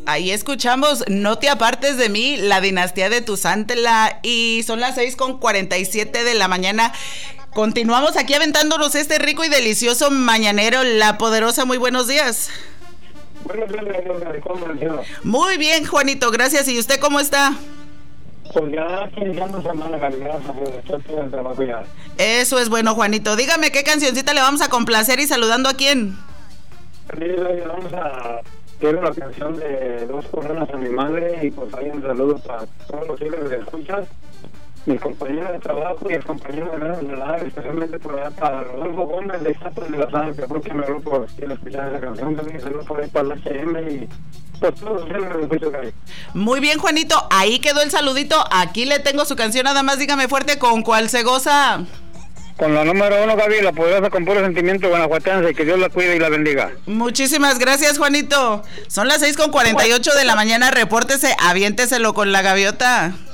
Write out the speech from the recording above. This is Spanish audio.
Ahí escuchamos No te apartes de mí, la dinastía de Tuzantla, y son las 6:47 de la mañana. Continuamos aquí aventándonos este rico y delicioso mañanero. La Poderosa, muy buenos días. Buenos días, ¿cómo amaneció? Muy bien, Juanito, gracias. ¿Y usted cómo está? Pues ya iniciando semana, gracias a Dios, estoy todo el trabajo ya. Eso es bueno, Juanito. Dígame qué cancioncita le vamos a complacer y saludando a quién. Vamos a quiero la canción de Dos Coronas a mi madre y pues hay un saludo para todos los hijos que escuchas, mis compañeros de trabajo y el compañero de la especialmente por allá para Rodolfo Gómez de Estatus de la Sala, que creo que me habló por quiero escuchar esa canción, también saludo por ahí para la HM y pues todos los hijos que escucho ahí. Muy bien, Juanito, ahí quedó el saludito. Aquí le tengo su canción, nada más dígame fuerte con cuál se goza. Con la número 1, Gaby, la Poderosa con puro sentimiento guanajuatense, que Dios la cuide y la bendiga. Muchísimas gracias, Juanito. Son las 6:48 de la mañana, repórtese, aviénteselo con la gaviota.